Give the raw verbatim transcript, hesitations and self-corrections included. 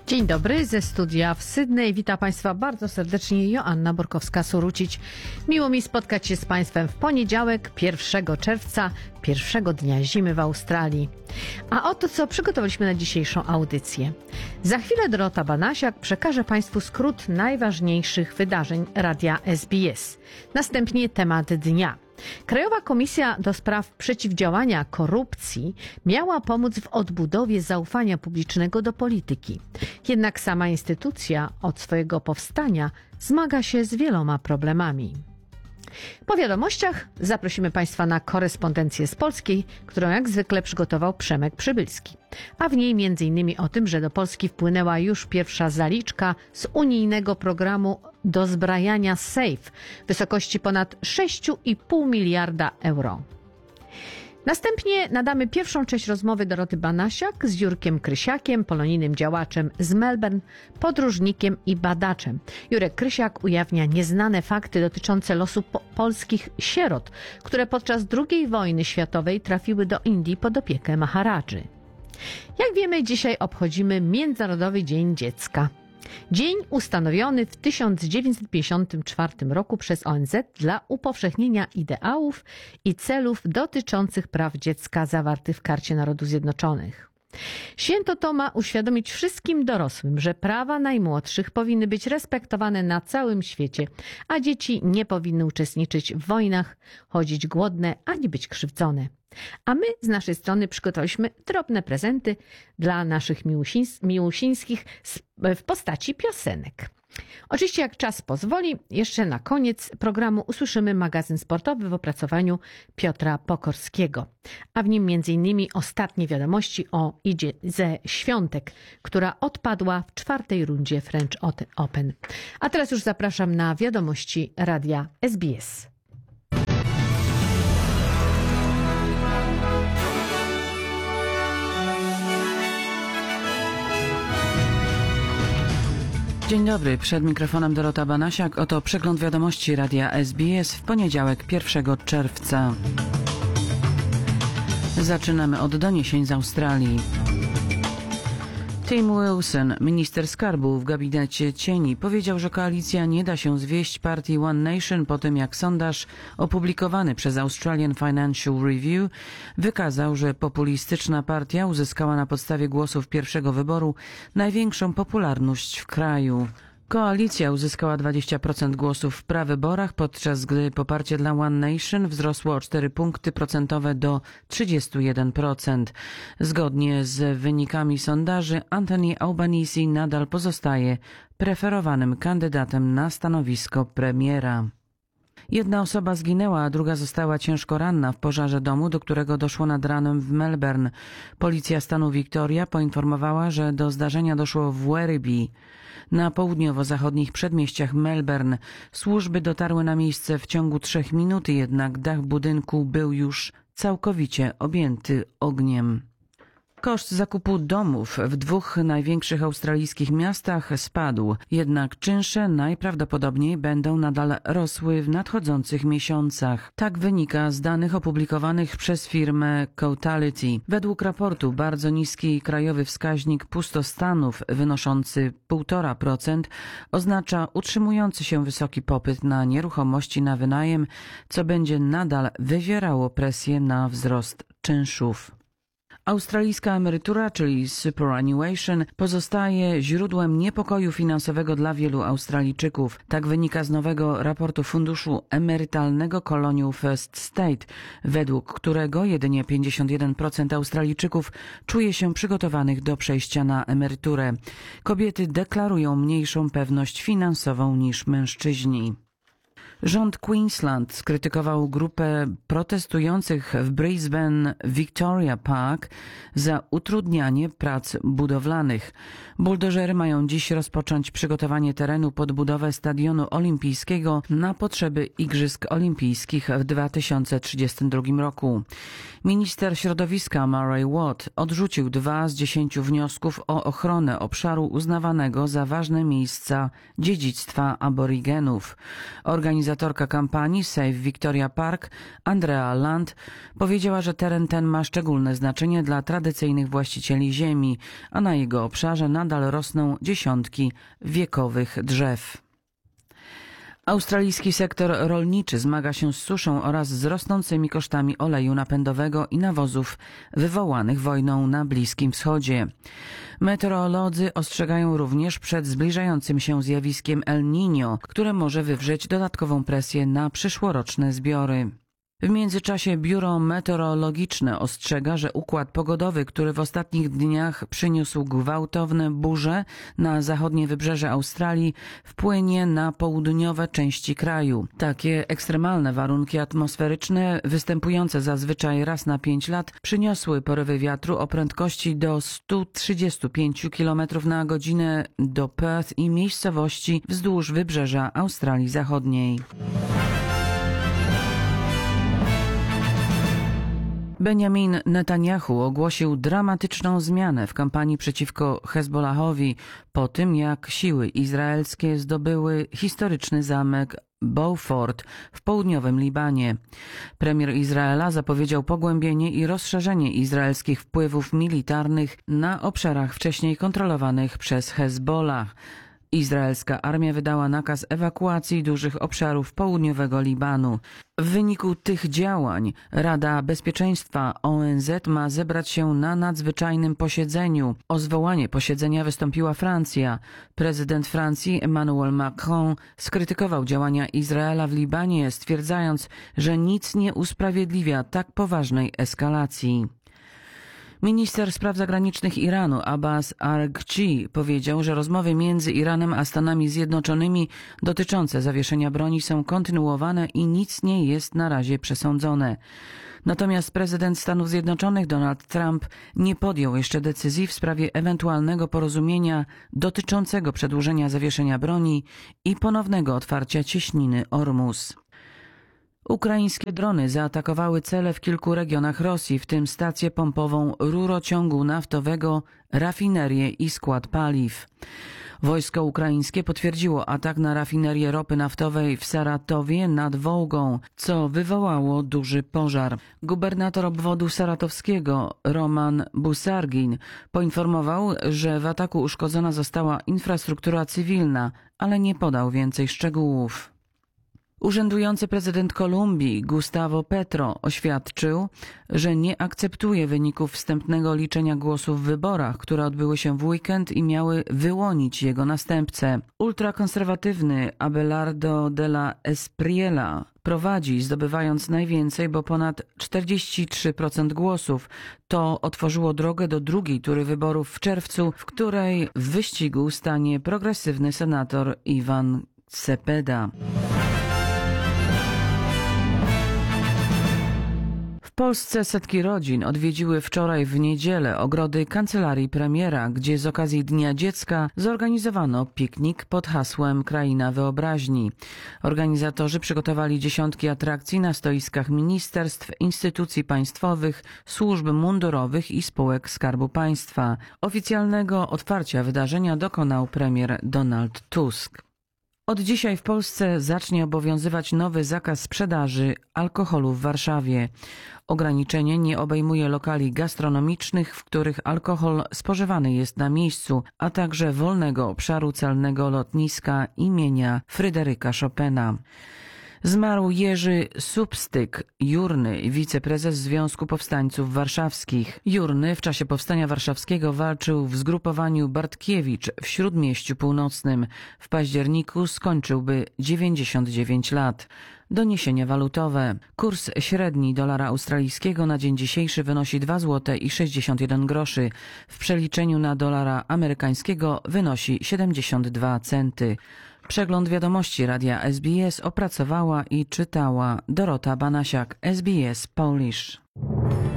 Dzień dobry, ze studia w Sydney. Witam Państwa bardzo serdecznie, Joanna Borkowska-Surucić. Miło mi spotkać się z Państwem w poniedziałek, pierwszego czerwca, pierwszego dnia zimy w Australii. A oto co przygotowaliśmy na dzisiejszą audycję. Za chwilę Dorota Banasiak przekaże Państwu skrót najważniejszych wydarzeń radia S B S. Następnie temat dnia. Krajowa Komisja do Spraw Przeciwdziałania Korupcji miała pomóc w odbudowie zaufania publicznego do polityki. Jednak sama instytucja od swojego powstania zmaga się z wieloma problemami. Po wiadomościach zaprosimy Państwa na korespondencję z Polski, którą jak zwykle przygotował Przemek Przybylski. A w niej między innymi o tym, że do Polski wpłynęła już pierwsza zaliczka z unijnego programu dozbrajania SAFE w wysokości ponad sześć i pół miliarda euro. Następnie nadamy pierwszą część rozmowy Doroty Banasiak z Jurkiem Krysiakiem, polonijnym działaczem z Melbourne, podróżnikiem i badaczem. Jurek Krysiak ujawnia nieznane fakty dotyczące losu po polskich sierot, które podczas drugiej wojny światowej trafiły do Indii pod opiekę Maharadży. Jak wiemy, dzisiaj obchodzimy Międzynarodowy Dzień Dziecka. Dzień ustanowiony w tysiąc dziewięćset pięćdziesiątym czwartym roku przez O N Z dla upowszechnienia ideałów i celów dotyczących praw dziecka zawartych w Karcie Narodów Zjednoczonych. Święto to ma uświadomić wszystkim dorosłym, że prawa najmłodszych powinny być respektowane na całym świecie, a dzieci nie powinny uczestniczyć w wojnach, chodzić głodne ani być krzywdzone. A my z naszej strony przygotowaliśmy drobne prezenty dla naszych miłusińs- miłusińskich w postaci piosenek. Oczywiście jak czas pozwoli, jeszcze na koniec programu usłyszymy magazyn sportowy w opracowaniu Piotra Pokorskiego, a w nim między innymi ostatnie wiadomości o Idze Świątek, która odpadła w czwartej rundzie French Open. A teraz już zapraszam na wiadomości radia S B S. Dzień dobry, przed mikrofonem Dorota Banasiak. Oto przegląd wiadomości radia S B S w poniedziałek pierwszego czerwca. Zaczynamy od doniesień z Australii. Tim Wilson, minister skarbu w gabinecie cieni, powiedział, że koalicja nie da się zwieść partii One Nation po tym, jak sondaż opublikowany przez Australian Financial Review wykazał, że populistyczna partia uzyskała na podstawie głosów pierwszego wyboru największą popularność w kraju. Koalicja uzyskała dwadzieścia procent głosów w prawyborach, podczas gdy poparcie dla One Nation wzrosło o cztery punkty procentowe do trzydzieści jeden procent. Zgodnie z wynikami sondaży Anthony Albanese nadal pozostaje preferowanym kandydatem na stanowisko premiera. Jedna osoba zginęła, a druga została ciężko ranna w pożarze domu, do którego doszło nad ranem w Melbourne. Policja stanu Victoria poinformowała, że do zdarzenia doszło w Werribee. Na południowo-zachodnich przedmieściach Melbourne służby dotarły na miejsce w ciągu trzech minut, jednak dach budynku był już całkowicie objęty ogniem. Koszt zakupu domów w dwóch największych australijskich miastach spadł, jednak czynsze najprawdopodobniej będą nadal rosły w nadchodzących miesiącach. Tak wynika z danych opublikowanych przez firmę Cotality. Według raportu bardzo niski krajowy wskaźnik pustostanów wynoszący półtora procent oznacza utrzymujący się wysoki popyt na nieruchomości na wynajem, co będzie nadal wywierało presję na wzrost czynszów. Australijska emerytura, czyli superannuation, pozostaje źródłem niepokoju finansowego dla wielu Australijczyków. Tak wynika z nowego raportu funduszu emerytalnego Colonial First State, według którego jedynie pięćdziesiąt jeden procent Australijczyków czuje się przygotowanych do przejścia na emeryturę. Kobiety deklarują mniejszą pewność finansową niż mężczyźni. Rząd Queensland skrytykował grupę protestujących w Brisbane Victoria Park za utrudnianie prac budowlanych. Buldożery mają dziś rozpocząć przygotowanie terenu pod budowę stadionu olimpijskiego na potrzeby Igrzysk Olimpijskich w dwa tysiące trzydziestym drugim roku. Minister środowiska Murray Watt odrzucił dwa z dziesięciu wniosków o ochronę obszaru uznawanego za ważne miejsca dziedzictwa aborygenów. Organizacja Organizatorka kampanii Save Victoria Park, Andrea Land, powiedziała, że teren ten ma szczególne znaczenie dla tradycyjnych właścicieli ziemi, a na jego obszarze nadal rosną dziesiątki wiekowych drzew. Australijski sektor rolniczy zmaga się z suszą oraz z rosnącymi kosztami oleju napędowego i nawozów wywołanych wojną na Bliskim Wschodzie. Meteorolodzy ostrzegają również przed zbliżającym się zjawiskiem El Niño, które może wywrzeć dodatkową presję na przyszłoroczne zbiory. W międzyczasie biuro meteorologiczne ostrzega, że układ pogodowy, który w ostatnich dniach przyniósł gwałtowne burze na zachodnie wybrzeże Australii, wpłynie na południowe części kraju. Takie ekstremalne warunki atmosferyczne, występujące zazwyczaj raz na pięć lat, przyniosły porywy wiatru o prędkości do stu trzydziestu pięciu kilometrów na godzinę do Perth i miejscowości wzdłuż wybrzeża Australii Zachodniej. Benjamin Netanyahu ogłosił dramatyczną zmianę w kampanii przeciwko Hezbollahowi po tym, jak siły izraelskie zdobyły historyczny zamek Beaufort w południowym Libanie. Premier Izraela zapowiedział pogłębienie i rozszerzenie izraelskich wpływów militarnych na obszarach wcześniej kontrolowanych przez Hezbollah. Izraelska armia wydała nakaz ewakuacji dużych obszarów południowego Libanu. W wyniku tych działań Rada Bezpieczeństwa O N Z ma zebrać się na nadzwyczajnym posiedzeniu. O zwołanie posiedzenia wystąpiła Francja. Prezydent Francji Emmanuel Macron skrytykował działania Izraela w Libanie, stwierdzając, że nic nie usprawiedliwia tak poważnej eskalacji. Minister spraw zagranicznych Iranu Abbas Araghchi powiedział, że rozmowy między Iranem a Stanami Zjednoczonymi dotyczące zawieszenia broni są kontynuowane i nic nie jest na razie przesądzone. Natomiast prezydent Stanów Zjednoczonych Donald Trump nie podjął jeszcze decyzji w sprawie ewentualnego porozumienia dotyczącego przedłużenia zawieszenia broni i ponownego otwarcia cieśniny Ormus. Ukraińskie drony zaatakowały cele w kilku regionach Rosji, w tym stację pompową rurociągu naftowego, rafinerię i skład paliw. Wojsko ukraińskie potwierdziło atak na rafinerię ropy naftowej w Saratowie nad Wołgą, co wywołało duży pożar. Gubernator obwodu saratowskiego Roman Busargin poinformował, że w ataku uszkodzona została infrastruktura cywilna, ale nie podał więcej szczegółów. Urzędujący prezydent Kolumbii Gustavo Petro oświadczył, że nie akceptuje wyników wstępnego liczenia głosów w wyborach, które odbyły się w weekend i miały wyłonić jego następcę. Ultrakonserwatywny Abelardo de la Espriella prowadzi, zdobywając najwięcej, bo ponad czterdzieści trzy procent głosów. To otworzyło drogę do drugiej tury wyborów w czerwcu, w której w wyścigu stanie progresywny senator Ivan Cepeda. W Polsce setki rodzin odwiedziły wczoraj w niedzielę ogrody kancelarii premiera, gdzie z okazji Dnia Dziecka zorganizowano piknik pod hasłem Kraina Wyobraźni. Organizatorzy przygotowali dziesiątki atrakcji na stoiskach ministerstw, instytucji państwowych, służb mundurowych i spółek Skarbu Państwa. Oficjalnego otwarcia wydarzenia dokonał premier Donald Tusk. Od dzisiaj w Polsce zacznie obowiązywać nowy zakaz sprzedaży alkoholu w Warszawie. Ograniczenie nie obejmuje lokali gastronomicznych, w których alkohol spożywany jest na miejscu, a także wolnego obszaru celnego lotniska imienia Fryderyka Chopina. Zmarł Jerzy Substyk, Jurny, wiceprezes Związku Powstańców Warszawskich. Jurny w czasie Powstania Warszawskiego walczył w zgrupowaniu Bartkiewicz w Śródmieściu Północnym. W październiku skończyłby dziewięćdziesiąt dziewięć lat. Doniesienia walutowe. Kurs średni dolara australijskiego na dzień dzisiejszy wynosi dwa złote i sześćdziesiąt jeden groszy. W przeliczeniu na dolara amerykańskiego wynosi siedemdziesiąt dwa centy. Przegląd wiadomości Radia S B S opracowała i czytała Dorota Banasiak, S B S Polish.